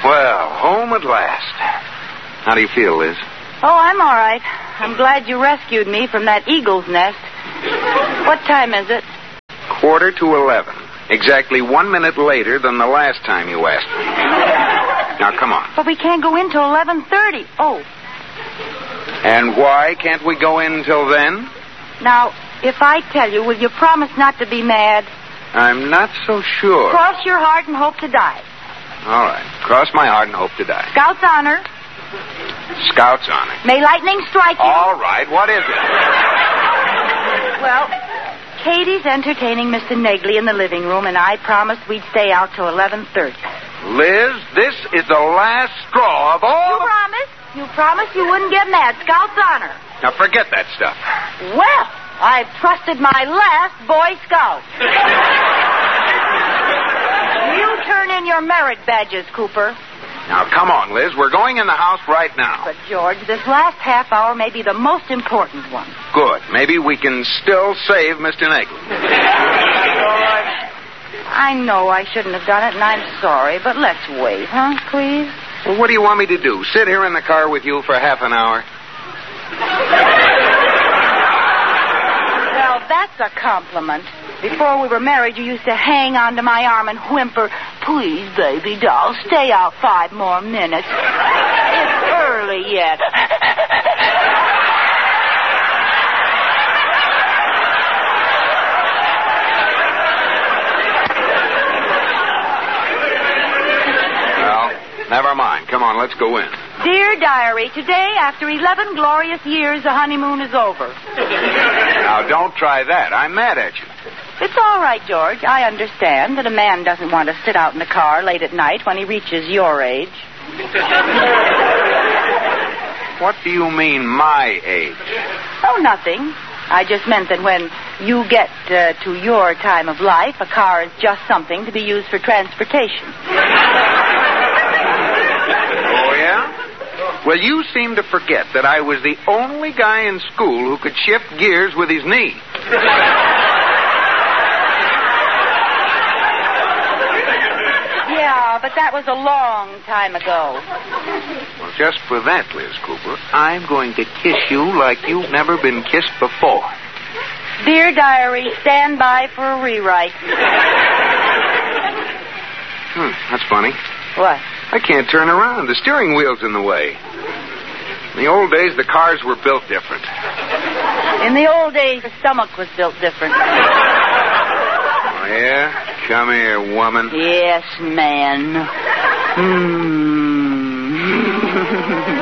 Well, home at last. How do you feel, Liz? Oh, I'm all right. I'm glad you rescued me from that eagle's nest. What time is it? 11:15. Exactly 1 minute later than the last time you asked me. Now, come on. But we can't go in till 11:30. Oh. And why can't we go in till then? Now, if I tell you, will you promise not to be mad? I'm not so sure. Cross your heart and hope to die. All right. Cross my heart and hope to die. Scout's honor. Scout's honor. May lightning strike you. All right. What is it? Well, Katie's entertaining Mr. Negley in the living room, and I promised we'd stay out till 11:30. Liz, this is the last straw of all... You promised you wouldn't get mad. Scout's honor. Now, forget that stuff. Well, I've trusted my last Boy Scout. You turn in your merit badges, Cooper. Now, come on, Liz. We're going in the house right now. But, George, this last half hour may be the most important one. Good. Maybe we can still save Mr. Negley. George, I know I shouldn't have done it, and I'm sorry, but let's wait, huh, please? Well, what do you want me to do? Sit here in the car with you for half an hour? Well, that's a compliment. Before we were married, you used to hang onto my arm and whimper, "Please, baby doll, stay out 5 more minutes. It's early yet." Well, never mind. Come on, let's go in. Dear Diary, today, after 11 glorious years, the honeymoon is over. Now, don't try that. I'm mad at you. It's all right, George. I understand that a man doesn't want to sit out in the car late at night when he reaches your age. What do you mean, my age? Oh, nothing. I just meant that when you get to your time of life, a car is just something to be used for transportation. Oh, yeah? Well, you seem to forget that I was the only guy in school who could shift gears with his knee. Yeah, but that was a long time ago. Well, just for that, Liz Cooper, I'm going to kiss you like you've never been kissed before. Dear Diary, stand by for a rewrite. That's funny. What? I can't turn around. The steering wheel's in the way. In the old days, the cars were built different. In the old days, the stomach was built different. Oh, yeah? Come here, woman. Yes, man.